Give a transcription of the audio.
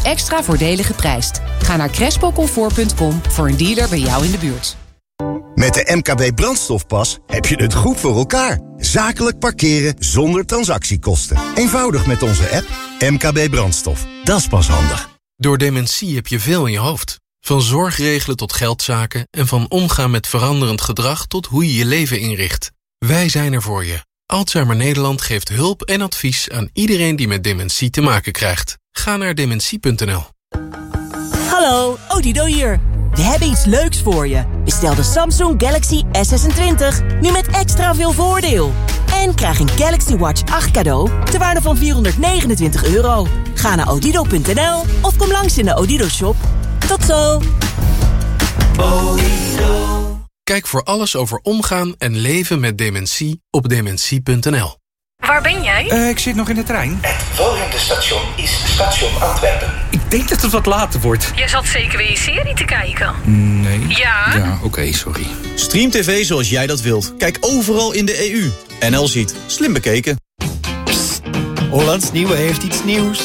extra voordelig geprijsd. Ga naar crespo-comfort.com voor een dealer bij jou in de buurt. Met de MKB Brandstofpas heb je het goed voor elkaar. Zakelijk parkeren zonder transactiekosten. Eenvoudig met onze app MKB Brandstof. Dat is pas handig. Door dementie heb je veel in je hoofd. Van zorgregelen tot geldzaken en van omgaan met veranderend gedrag tot hoe je je leven inricht. Wij zijn er voor je. Alzheimer Nederland geeft hulp en advies aan iedereen die met dementie te maken krijgt. Ga naar dementie.nl. Hallo, Odido hier. We hebben iets leuks voor je. Bestel de Samsung Galaxy S26 nu met extra veel voordeel. En krijg een Galaxy Watch 8 cadeau ter waarde van €429. Ga naar odido.nl of kom langs in de Odido shop. Tot zo! Odido. Kijk voor alles over omgaan en leven met dementie op dementie.nl. Waar ben jij? Ik zit nog in de trein. Het volgende station is station Antwerpen. Ik denk dat het wat later wordt. Je zat zeker weer je serie te kijken. Nee. Ja? Ja, oké, sorry. Stream TV zoals jij dat wilt. Kijk overal in de EU. NL ziet. Slim bekeken. Psst. Hollands Nieuwe heeft iets nieuws.